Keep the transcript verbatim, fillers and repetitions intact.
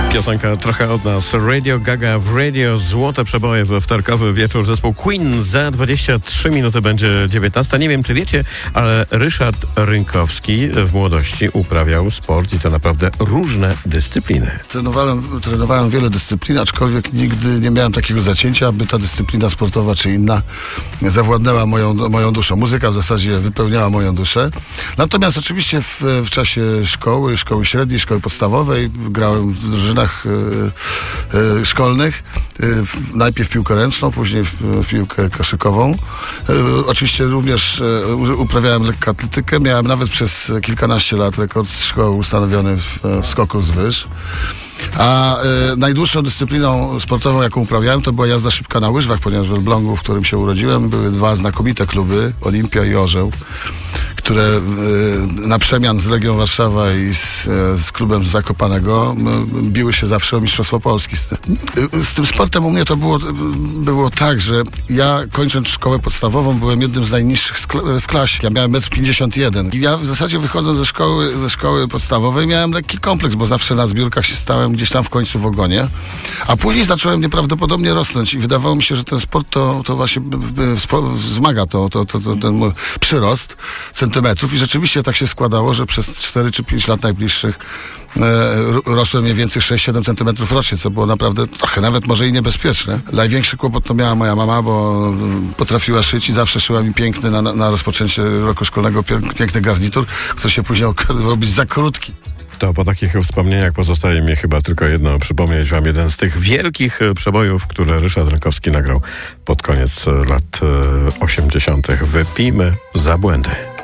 Piosenka trochę od nas. Radio Gaga w radio. Złote przeboje we wtorkowy wieczór. Zespół Queen. Za dwadzieścia trzy minuty będzie dziewiętnasta. Nie wiem, czy wiecie, ale Ryszard Rynkowski w młodości uprawiał sport i to naprawdę różne dyscypliny. Trenowałem, trenowałem wiele dyscyplin, aczkolwiek nigdy nie miałem takiego zacięcia, aby ta dyscyplina sportowa czy inna zawładnęła moją, moją duszą. Muzyka w zasadzie wypełniała moją duszę. Natomiast oczywiście w, w czasie szkoły, szkoły średniej, szkoły podstawowej grałem w drużynach y, y, szkolnych. Y, w, najpierw piłkę ręczną, później w, w piłkę koszykową. Y, oczywiście również y, uprawiałem lekkoatletykę. Miałem nawet przez kilkanaście lat rekord szkoły ustanowiony w, w skoku z wyż. A y, najdłuższą dyscypliną sportową, jaką uprawiałem, to była jazda szybka na łyżwach, ponieważ w Elblągu, w którym się urodziłem, były dwa znakomite kluby, Olimpia i Orzeł, które y, na przemian z Legią Warszawa i z, y, z klubem z Zakopanego y, biły się zawsze o Mistrzostwo Polski. Z, y, z tym sportem u mnie to było, było tak, że ja kończąc szkołę podstawową byłem jednym z najniższych w klasie. Ja miałem metr pięćdziesiąt jeden i ja w zasadzie wychodząc ze szkoły, ze szkoły podstawowej miałem lekki kompleks, bo zawsze na zbiórkach się stałem gdzieś tam w końcu w ogonie, a później zacząłem nieprawdopodobnie rosnąć i wydawało mi się, że ten sport to, to właśnie wzmaga to, to, to, to, ten przyrost centymetrów i rzeczywiście tak się składało, że przez cztery czy pięć lat najbliższych e, rosłem mniej więcej sześć siedem centymetrów rocznie, co było naprawdę trochę nawet może i niebezpieczne. Największy kłopot to miała moja mama, bo potrafiła szyć i zawsze szyła mi piękny na, na rozpoczęcie roku szkolnego piękny garnitur, który się później okazywał być za krótki. To po takich wspomnieniach pozostaje mi chyba tylko jedno, przypomnieć wam jeden z tych wielkich przebojów, które Ryszard Rynkowski nagrał pod koniec lat osiemdziesiątych. Wypijmy za błędy.